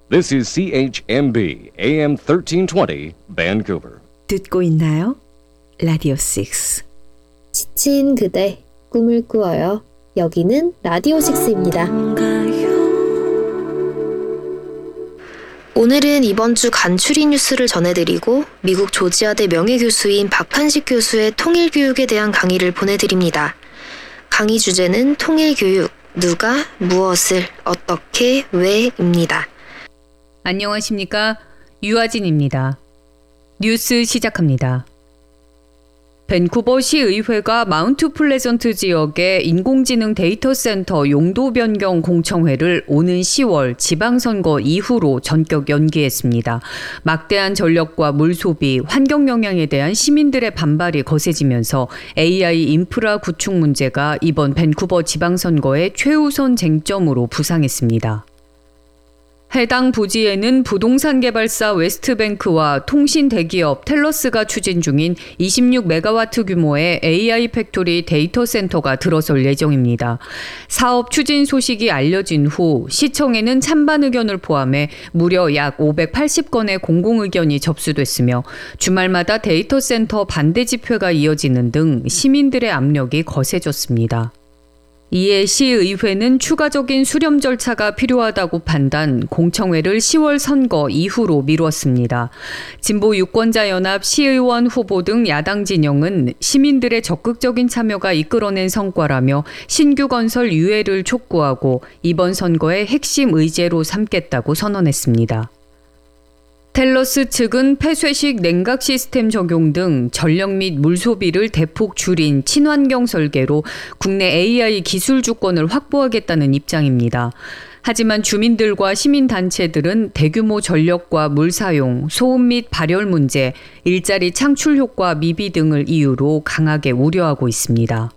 This is CHMB AM 1320 Vancouver. 듣고 있나요? 라디오 6. 지친 그대 꿈을 꾸어요. 여기는 라디오 6입니다. 오늘은 이번 주 간추리 뉴스를 전해드리고 미국 조지아대 명예교수인 박한식 교수의 통일교육에 대한 강의를 보내드립니다. 강의 주제는 통일교육, 누가, 무엇을, 어떻게, 왜입니다. 안녕하십니까? 유아진입니다. 뉴스 시작합니다. 밴쿠버 시의회가 마운트 플레전트 지역의 인공지능 데이터 센터 용도 변경 공청회를 오는 10월 지방선거 이후로 전격 연기했습니다. 막대한 전력과 물 소비, 환경 영향에 대한 시민들의 반발이 거세지면서 AI 인프라 구축 문제가 이번 밴쿠버 지방선거의 최우선 쟁점으로 부상했습니다. 해당 부지에는 부동산 개발사 웨스트뱅크와 통신 대기업 텔러스가 추진 중인 26메가와트 규모의 AI 팩토리 데이터 센터가 들어설 예정입니다. 사업 추진 소식이 알려진 후 시청에는 찬반 의견을 포함해 무려 약 580건의 공공의견이 접수됐으며 주말마다 데이터 센터 반대 집회가 이어지는 등 시민들의 압력이 거세졌습니다. 이에 시의회는 추가적인 수렴 절차가 필요하다고 판단, 공청회를 10월 선거 이후로 미뤘습니다. 진보 유권자연합 시의원 후보 등 야당 진영은 시민들의 적극적인 참여가 이끌어낸 성과라며 신규 건설 유예를 촉구하고 이번 선거의 핵심 의제로 삼겠다고 선언했습니다. 텔러스 측은 폐쇄식 냉각 시스템 적용 등 전력 및 물 소비를 대폭 줄인 친환경 설계로 국내 AI 기술 주권을 확보하겠다는 입장입니다. 하지만 주민들과 시민단체들은 대규모 전력과 물 사용, 소음 및 발열 문제, 일자리 창출 효과 미비 등을 이유로 강하게 우려하고 있습니다.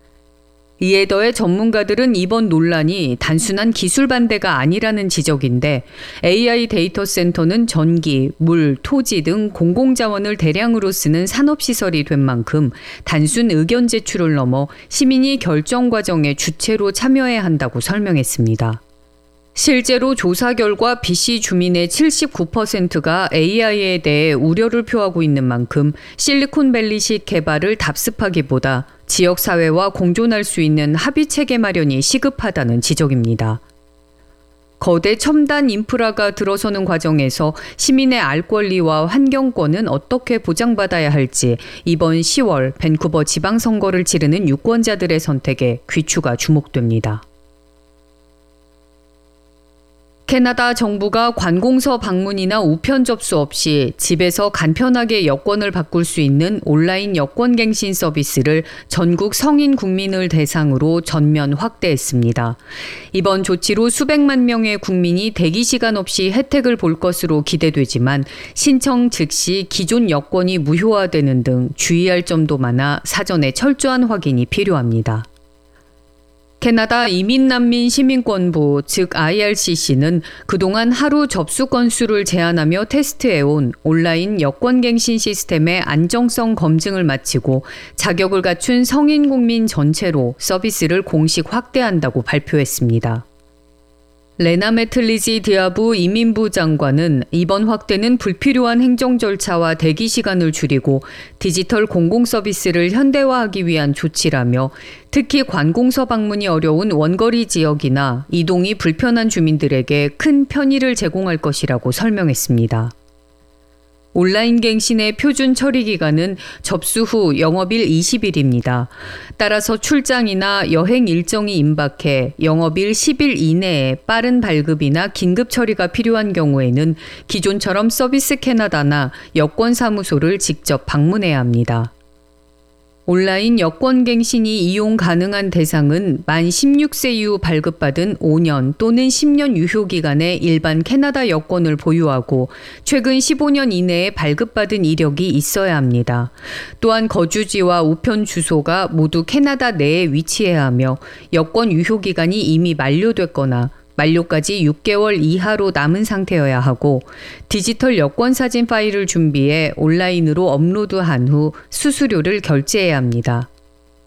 이에 더해 전문가들은 이번 논란이 단순한 기술 반대가 아니라는 지적인데 AI 데이터 센터는 전기, 물, 토지 등 공공자원을 대량으로 쓰는 산업시설이 된 만큼 단순 의견 제출을 넘어 시민이 결정 과정에 주체로 참여해야 한다고 설명했습니다. 실제로 조사 결과 BC 주민의 79%가 AI에 대해 우려를 표하고 있는 만큼 실리콘밸리식 개발을 답습하기보다 지역사회와 공존할 수 있는 합의체계 마련이 시급하다는 지적입니다. 거대 첨단 인프라가 들어서는 과정에서 시민의 알 권리와 환경권은 어떻게 보장받아야 할지 이번 10월 밴쿠버 지방선거를 치르는 유권자들의 선택에 귀추가 주목됩니다. 캐나다 정부가 관공서 방문이나 우편 접수 없이 집에서 간편하게 여권을 바꿀 수 있는 온라인 여권갱신 서비스를 전국 성인 국민을 대상으로 전면 확대했습니다. 이번 조치로 수백만 명의 국민이 대기 시간 없이 혜택을 볼 것으로 기대되지만 신청 즉시 기존 여권이 무효화되는 등 주의할 점도 많아 사전에 철저한 확인이 필요합니다. 캐나다 이민난민시민권부 즉 IRCC는 그동안 하루 접수 건수를 제한하며 테스트해온 온라인 여권갱신 시스템의 안정성 검증을 마치고 자격을 갖춘 성인 국민 전체로 서비스를 공식 확대한다고 발표했습니다. 레나 메틀리지 디아부 이민부 장관은 이번 확대는 불필요한 행정 절차와 대기 시간을 줄이고 디지털 공공 서비스를 현대화하기 위한 조치라며 특히 관공서 방문이 어려운 원거리 지역이나 이동이 불편한 주민들에게 큰 편의를 제공할 것이라고 설명했습니다. 온라인 갱신의 표준 처리 기간은 접수 후 영업일 20일입니다. 따라서 출장이나 여행 일정이 임박해 영업일 10일 이내에 빠른 발급이나 긴급 처리가 필요한 경우에는 기존처럼 서비스 캐나다나 여권사무소를 직접 방문해야 합니다. 온라인 여권갱신이 이용 가능한 대상은 만 16세 이후 발급받은 5년 또는 10년 유효기간의 일반 캐나다 여권을 보유하고 최근 15년 이내에 발급받은 이력이 있어야 합니다. 또한 거주지와 우편 주소가 모두 캐나다 내에 위치해야 하며 여권 유효기간이 이미 만료됐거나 만료까지 6개월 이하로 남은 상태여야 하고 디지털 여권 사진 파일을 준비해 온라인으로 업로드한 후 수수료를 결제해야 합니다.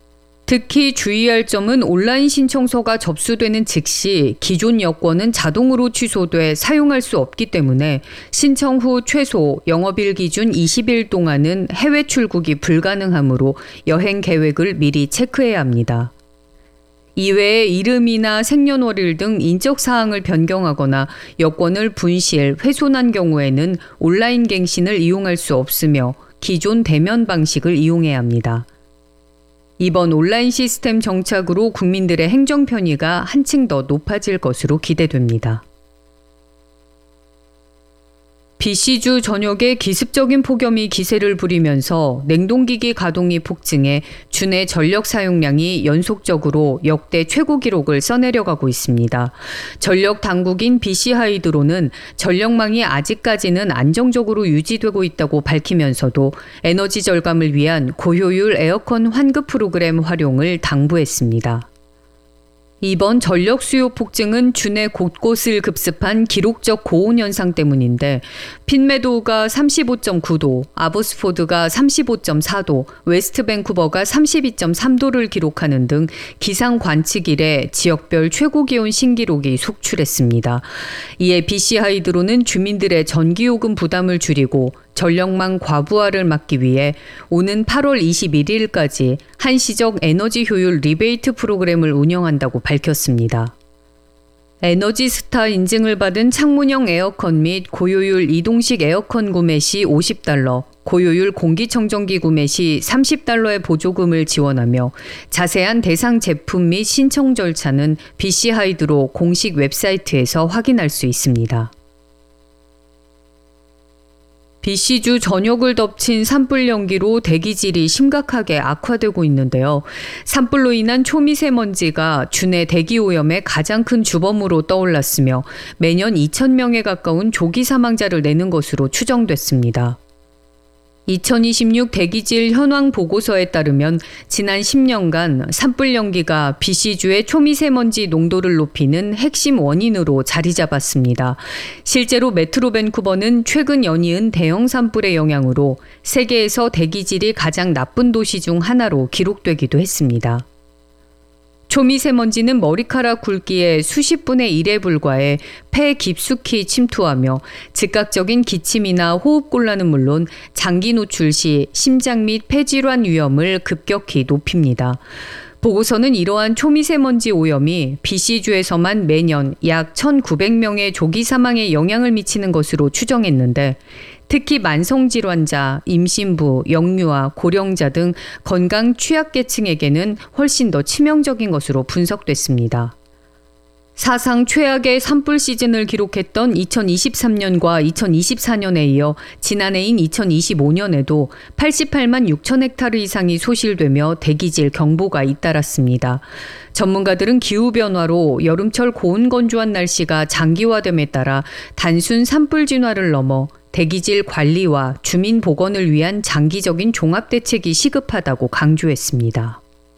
특히 주의할 점은 온라인 신청서가 접수되는 즉시 기존 여권은 자동으로 취소돼 사용할 수 없기 때문에 신청 후 최소 영업일 기준 20일 동안은 해외 출국이 불가능하므로 여행 계획을 미리 체크해야 합니다. 이외에 이름이나 생년월일 등 인적 사항을 변경하거나 여권을 분실, 훼손한 경우에는 온라인 갱신을 이용할 수 없으며 기존 대면 방식을 이용해야 합니다. 이번 온라인 시스템 정착으로 국민들의 행정 편의가 한층 더 높아질 것으로 기대됩니다. BC주 전역에 기습적인 폭염이 기세를 부리면서 냉동기기 가동이 폭증해 주내 전력 사용량이 연속적으로 역대 최고 기록을 써내려가고 있습니다. 전력 당국인 BC하이드로는 전력망이 아직까지는 안정적으로 유지되고 있다고 밝히면서도 에너지 절감을 위한 고효율 에어컨 환급 프로그램 활용을 당부했습니다. 이번 전력 수요 폭증은 주내 곳곳을 급습한 기록적 고온 현상 때문인데 핀메도우가 35.9도, 아보스포드가 35.4도, 웨스트 밴쿠버가 32.3도를 기록하는 등 기상 관측 이래 지역별 최고 기온 신기록이 속출했습니다. 이에 BC 하이드로는 주민들의 전기요금 부담을 줄이고 전력망 과부하를 막기 위해 오는 8월 21일까지 한시적 에너지 효율 리베이트 프로그램을 운영한다고 밝혔습니다. 에너지 스타 인증을 받은 창문형 에어컨 및 고효율 이동식 에어컨 구매 시 $50, 고효율 공기청정기 구매 시 $30의 보조금을 지원하며 자세한 대상 제품 및 신청 절차는 BC 하이드로 공식 웹사이트에서 확인할 수 있습니다. BC주 전역을 덮친 산불 연기로 대기질이 심각하게 악화되고 있는데요. 산불로 인한 초미세먼지가 주내 대기오염의 가장 큰 주범으로 떠올랐으며 매년 2,000명에 가까운 조기 사망자를 내는 것으로 추정됐습니다. 2026 대기질 현황 보고서에 따르면 지난 10년간 산불 연기가 BC주의 초미세먼지 농도를 높이는 핵심 원인으로 자리 잡았습니다. 실제로 메트로 밴쿠버는 최근 연이은 대형 산불의 영향으로 세계에서 대기질이 가장 나쁜 도시 중 하나로 기록되기도 했습니다. 초미세먼지는 머리카락 굵기의 수십 분의 1에 불과해 폐에 깊숙이 침투하며 즉각적인 기침이나 호흡곤란은 물론 장기 노출 시 심장 및 폐질환 위험을 급격히 높입니다. 보고서는 이러한 초미세먼지 오염이 BC주에서만 매년 약 1,900명의 조기 사망에 영향을 미치는 것으로 추정했는데 특히 만성질환자, 임신부, 영유아, 고령자 등 건강 취약계층에게는 훨씬 더 치명적인 것으로 분석됐습니다. 사상 최악의 산불 시즌을 기록했던 2023년과 2024년에 이어 지난해인 2025년에도 88만 6천 헥타르 이상이 소실되며 대기질 경보가 잇따랐습니다. 전문가들은 기후변화로 여름철 고온 건조한 날씨가 장기화됨에 따라 단순 산불 진화를 넘어 대기질 관리와 주민 보건을 위한 장기적인 종합 대책이 시급하다고 강조했습니다.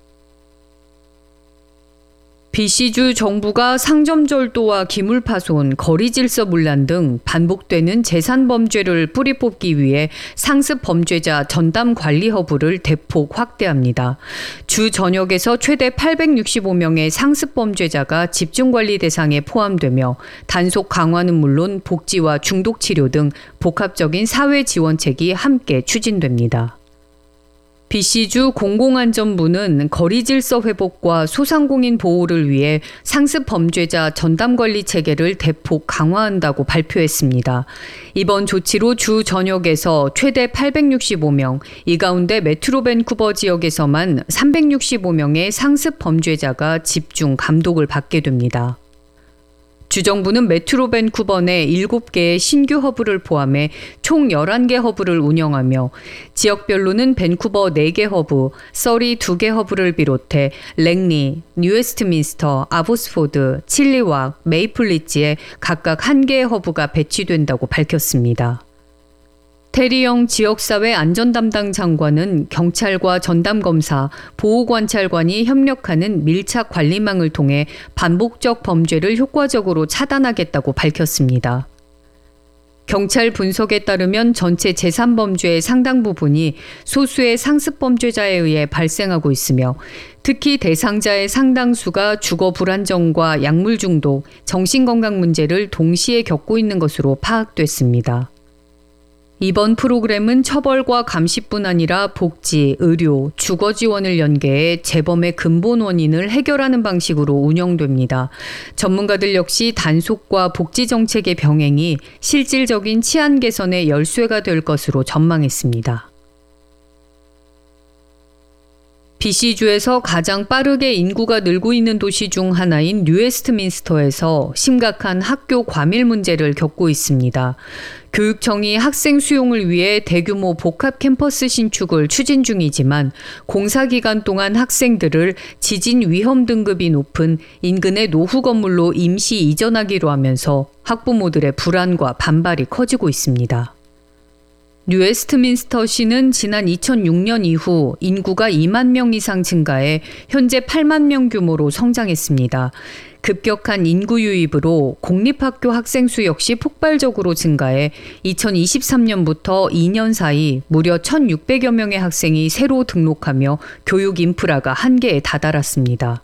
BC주 정부가 상점절도와 기물파손, 거리질서 문란 등 반복되는 재산범죄를 뿌리 뽑기 위해 상습범죄자 전담관리 허브를 대폭 확대합니다. 주 전역에서 최대 865명의 상습범죄자가 집중관리 대상에 포함되며 단속 강화는 물론 복지와 중독치료 등 복합적인 사회지원책이 함께 추진됩니다. BC주 공공안전부는 거리질서 회복과 소상공인 보호를 위해 상습 범죄자 전담관리 체계를 대폭 강화한다고 발표했습니다. 이번 조치로 주 전역에서 최대 865명, 이 가운데 메트로 밴쿠버 지역에서만 365명의 상습 범죄자가 집중 감독을 받게 됩니다. 주정부는 메트로 밴쿠버 내 7개의 신규 허브를 포함해 총 11개 허브를 운영하며 지역별로는 밴쿠버 4개 허브, 서리 2개 허브를 비롯해 랭리, 뉴웨스트민스터, 아보스포드, 칠리왁, 메이플리지에 각각 1개의 허브가 배치된다고 밝혔습니다. 테리영 지역사회 안전담당 장관은 경찰과 전담검사, 보호관찰관이 협력하는 밀착 관리망을 통해 반복적 범죄를 효과적으로 차단하겠다고 밝혔습니다. 경찰 분석에 따르면 전체 제3범죄의 상당 부분이 소수의 상습범죄자에 의해 발생하고 있으며 특히 대상자의 상당수가 주거 불안정과 약물 중독, 정신건강 문제를 동시에 겪고 있는 것으로 파악됐습니다. 이번 프로그램은 처벌과 감시뿐 아니라 복지, 의료, 주거 지원을 연계해 재범의 근본 원인을 해결하는 방식으로 운영됩니다. 전문가들 역시 단속과 복지 정책의 병행이 실질적인 치안 개선의 열쇠가 될 것으로 전망했습니다. BC주에서 가장 빠르게 인구가 늘고 있는 도시 중 하나인 뉴웨스트민스터에서 심각한 학교 과밀 문제를 겪고 있습니다. 교육청이 학생 수용을 위해 대규모 복합 캠퍼스 신축을 추진 중이지만 공사 기간 동안 학생들을 지진 위험 등급이 높은 인근의 노후 건물로 임시 이전하기로 하면서 학부모들의 불안과 반발이 커지고 있습니다. 뉴웨스트민스터시는 지난 2006년 이후 인구가 2만 명 이상 증가해 현재 8만 명 규모로 성장했습니다. 급격한 인구 유입으로 공립학교 학생 수 역시 폭발적으로 증가해 2023년부터 2년 사이 무려 1,600여 명의 학생이 새로 등록하며 교육 인프라가 한계에 다다랐습니다.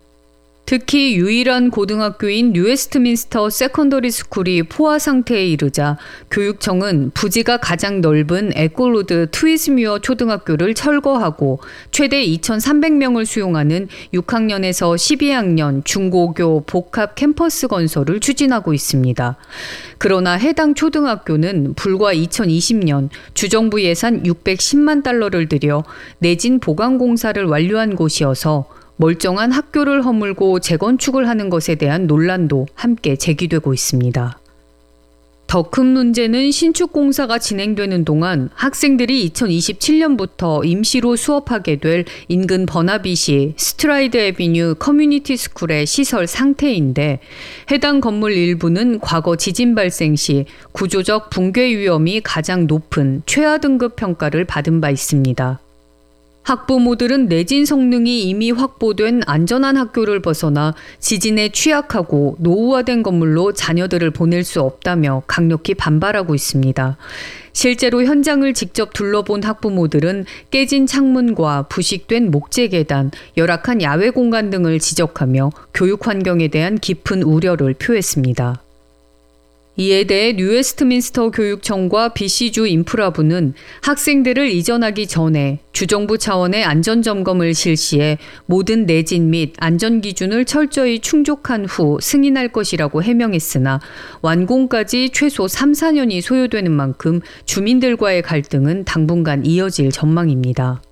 특히 유일한 고등학교인 뉴웨스트민스터 세컨더리 스쿨이 포화 상태에 이르자 교육청은 부지가 가장 넓은 에콜로드 트위스뮤어 초등학교를 철거하고 최대 2,300명을 수용하는 6학년에서 12학년 중고교 복합 캠퍼스 건설을 추진하고 있습니다. 그러나 해당 초등학교는 불과 2020년 주정부 예산 610만 달러를 들여 내진 보강 공사를 완료한 곳이어서 멀쩡한 학교를 허물고 재건축을 하는 것에 대한 논란도 함께 제기되고 있습니다. 더 큰 문제는 신축 공사가 진행되는 동안 학생들이 2027년부터 임시로 수업하게 될 인근 버나비시 스트라이드 애비뉴 커뮤니티 스쿨의 시설 상태인데 해당 건물 일부는 과거 지진 발생 시 구조적 붕괴 위험이 가장 높은 최하 등급 평가를 받은 바 있습니다. 학부모들은 내진 성능이 이미 확보된 안전한 학교를 벗어나 지진에 취약하고 노후화된 건물로 자녀들을 보낼 수 없다며 강력히 반발하고 있습니다. 실제로 현장을 직접 둘러본 학부모들은 깨진 창문과 부식된 목재 계단, 열악한 야외 공간 등을 지적하며 교육 환경에 대한 깊은 우려를 표했습니다. 이에 대해 뉴웨스트민스터 교육청과 BC주 인프라부는 학생들을 이전하기 전에 주정부 차원의 안전점검을 실시해 모든 내진 및 안전기준을 철저히 충족한 후 승인할 것이라고 해명했으나 완공까지 최소 3, 4년이 소요되는 만큼 주민들과의 갈등은 당분간 이어질 전망입니다.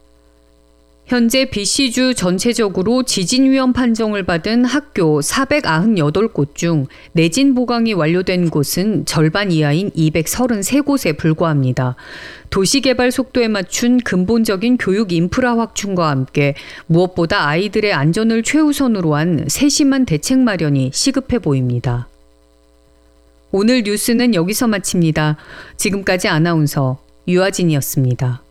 현재 BC주 전체적으로 지진 위험 판정을 받은 학교 498곳 중 내진 보강이 완료된 곳은 절반 이하인 233곳에 불과합니다. 도시개발 속도에 맞춘 근본적인 교육 인프라 확충과 함께 무엇보다 아이들의 안전을 최우선으로 한 세심한 대책 마련이 시급해 보입니다. 오늘 뉴스는 여기서 마칩니다. 지금까지 아나운서 유아진이었습니다.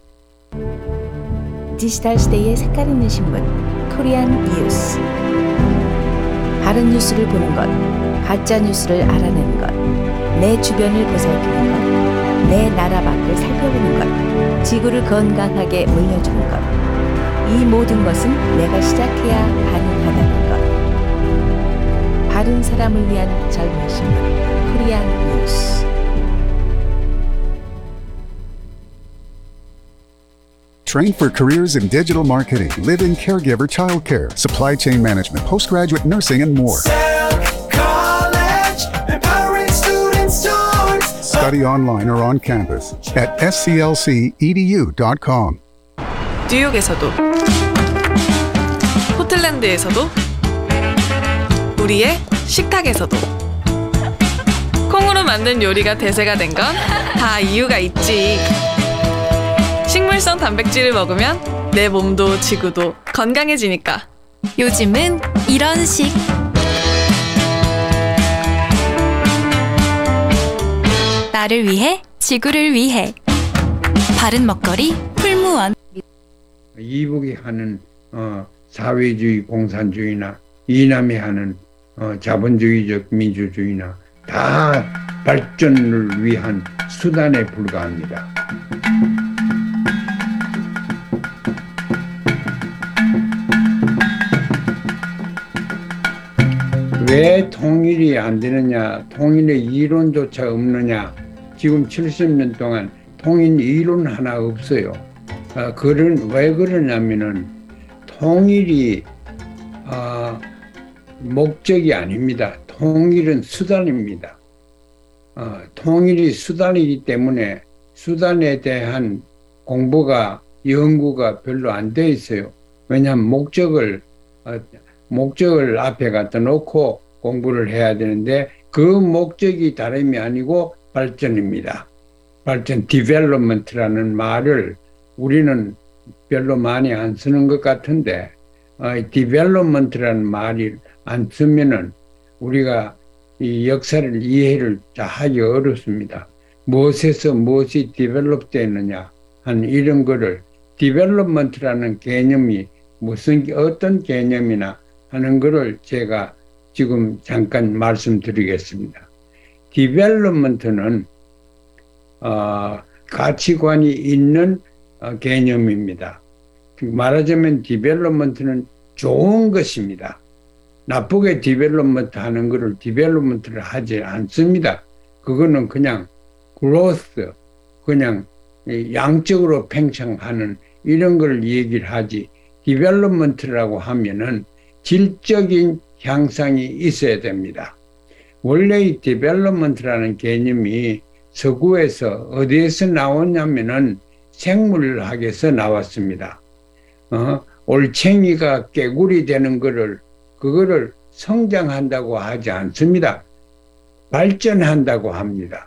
디지털 시대의 색깔 있는 신문 코리안 뉴스. 바른 뉴스를 보는 것, 가짜 뉴스를 알아내는 것, 내 주변을 보살피는 것, 내 나라 밖을 살펴보는 것, 지구를 건강하게 물려주는 것. 이 모든 것은 내가 시작해야 가능하다는 것. 바른 사람을 위한 젊은 신문 코리안 뉴스. Train for careers in digital marketing, live-in caregiver childcare, supply chain management, postgraduate nursing, and more. College, empowering students towards Study online or on campus at sclcedu.com. 뉴욕에서도, 포틀랜드에서도, 우리의 식탁에서도. 콩으로 만든 요리가 대세가 된 건 다 이유가 있지. 식물성 단백질을 먹으면 내 몸도 지구도 건강해지니까. 요즘은 이런 식. 나를 위해, 지구를 위해. 바른 먹거리 풀무원. 이북이 하는 사회주의 공산주의나 이남이 하는 자본주의적 민주주의나 다 발전을 위한 수단에 불과합니다. 왜 통일이 안 되느냐, 통일의 이론조차 없느냐, 지금 70년 동안 통일 이론 하나 없어요. 왜 그러냐면은 통일이 목적이 아닙니다. 통일은 수단입니다. 통일이 수단이기 때문에 수단에 대한 공부가, 연구가 별로 안 돼 있어요. 왜냐하면 목적을 앞에 갖다 놓고 공부를 해야 되는데 그 목적이 다름이 아니고 발전입니다. 발전, 디벨롭먼트라는 말을 우리는 별로 많이 안 쓰는 것 같은데 디벨롭먼트라는 말이 안 쓰면은 우리가 이 역사를 이해를 하기 어렵습니다. 무엇에서 무엇이 디벨롭 되느냐 하는 이런 거를 디벨롭먼트라는 개념이 어떤 개념이나 하는 거를 제가 지금 잠깐 말씀드리겠습니다. 디벨롭먼트는 가치관이 있는 개념입니다. 말하자면 디벨롭먼트는 좋은 것입니다. 나쁘게 디벨롭먼트 하는 것을 디벨롭먼트를 하지 않습니다. 그거는 그냥 growth, 그냥 양적으로 팽창하는 이런 걸 얘기를 하지, 디벨롭먼트라고 하면은 질적인 향상이 있어야 됩니다. 원래 이 디벨롭먼트라는 개념이 서구에서 어디에서 나왔냐면은 생물학에서 나왔습니다. 올챙이가 깨구리 되는 그거를 성장한다고 하지 않습니다. 발전한다고 합니다.